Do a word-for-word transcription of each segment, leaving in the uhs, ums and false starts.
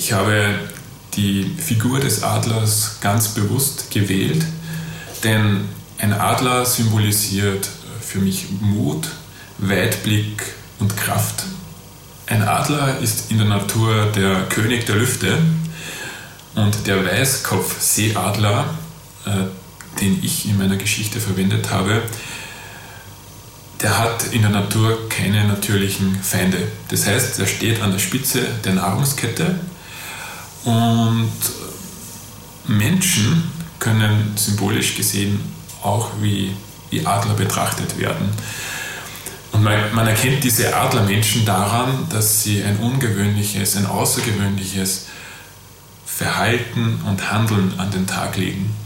Ich habe die Figur des Adlers ganz bewusst gewählt, denn ein Adler symbolisiert für mich Mut, Weitblick und Kraft. Ein Adler ist in der Natur der König der Lüfte und der Weißkopfseeadler, äh, den ich in meiner Geschichte verwendet habe, der hat in der Natur keine natürlichen Feinde. Das heißt, er steht an der Spitze der Nahrungskette und Menschen können symbolisch gesehen auch wie, wie Adler betrachtet werden. Und man, man erkennt diese Adlermenschen daran, dass sie ein ungewöhnliches, ein außergewöhnliches Verhalten und Handeln an den Tag legen.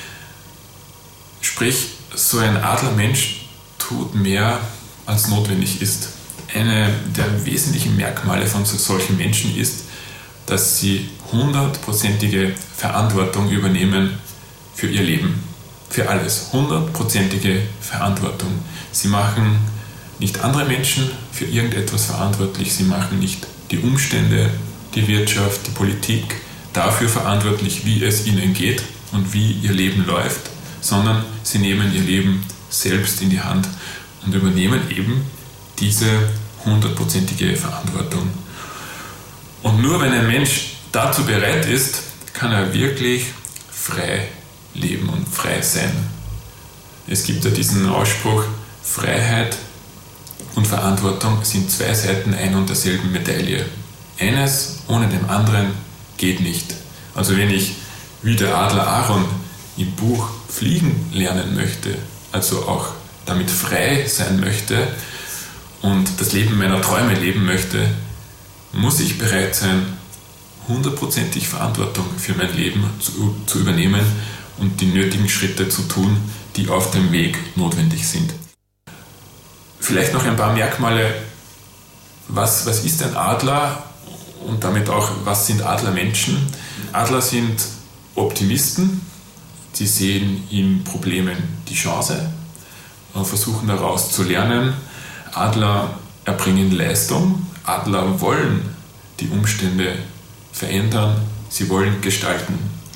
Sprich, so ein Adlermensch tut mehr, als notwendig ist. Eine der wesentlichen Merkmale von solchen Menschen ist, dass sie hundertprozentige Verantwortung übernehmen für ihr Leben. Für alles. Hundertprozentige Verantwortung. Sie machen nicht andere Menschen für irgendetwas verantwortlich. Sie machen nicht die Umstände, die Wirtschaft, die Politik dafür verantwortlich, wie es ihnen geht und wie ihr Leben läuft, sondern sie nehmen ihr Leben selbst in die Hand und übernehmen eben diese hundertprozentige Verantwortung. Und nur wenn ein Mensch dazu bereit ist, kann er wirklich frei leben und frei sein. Es gibt ja diesen Ausspruch, Freiheit und Verantwortung sind zwei Seiten einer und derselben Medaille. Eines ohne dem anderen geht nicht. Also wenn ich wie der Adler Aaron im Buch fliegen lernen möchte, also auch damit frei sein möchte und das Leben meiner Träume leben möchte, muss ich bereit sein, hundertprozentig Verantwortung für mein Leben zu, zu übernehmen und die nötigen Schritte zu tun, die auf dem Weg notwendig sind. Vielleicht noch ein paar Merkmale, was, was ist ein Adler und damit auch, was sind Adlermenschen? Adler sind Optimisten, sie sehen in Problemen die Chance und versuchen daraus zu lernen. Adler erbringen Leistung, Adler wollen die Umstände verändern, sie wollen gestalten.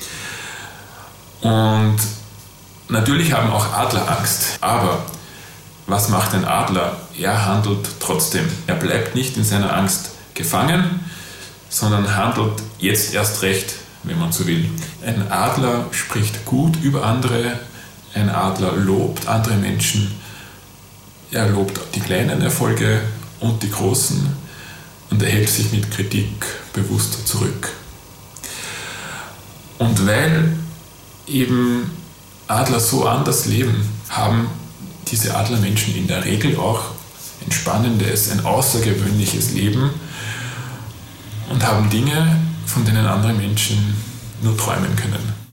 Und natürlich haben auch Adler Angst, aber was macht ein Adler? Er handelt trotzdem. Er bleibt nicht in seiner Angst gefangen, sondern handelt jetzt erst recht, wenn man so will. Ein Adler spricht gut über andere, ein Adler lobt andere Menschen, er lobt die kleinen Erfolge und die großen und er hält sich mit Kritik bewusst zurück. Und weil eben Adler so anders leben, haben diese Adlermenschen in der Regel auch ein spannendes, ein außergewöhnliches Leben und haben Dinge, von denen andere Menschen nur träumen können.